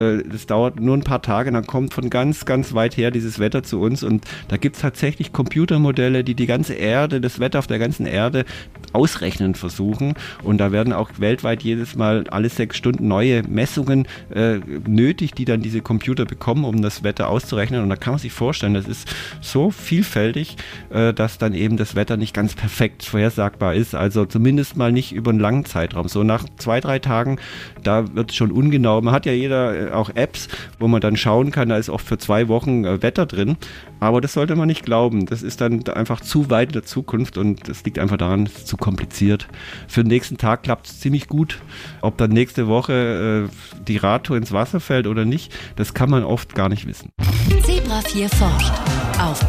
Das dauert nur ein paar Tage, dann kommt von ganz, ganz weit her dieses Wetter zu uns und da gibt es tatsächlich Computermodelle, die ganze Erde, das Wetter auf der ganzen Erde ausrechnen versuchen und da werden auch weltweit jedes Mal alle 6 Stunden neue Messungen nötig, die dann diese Computer bekommen, um das Wetter auszurechnen und da kann man sich vorstellen, das ist so vielfältig, dass dann eben das Wetter nicht ganz perfekt vorhersagbar ist, also zumindest mal nicht über einen langen Zeitraum. So nach 2-3 Tagen, da wird es schon ungenau. Man hat ja jeder auch Apps, wo man dann schauen kann, da ist oft für 2 Wochen Wetter drin, aber das sollte man nicht glauben. Das ist dann einfach zu weit in der Zukunft und das liegt einfach daran, es ist zu kompliziert. Für den nächsten Tag klappt es ziemlich gut. Ob dann nächste Woche die Radtour ins Wasser fällt oder nicht, das kann man oft gar nicht wissen. Zebra 4 forscht auf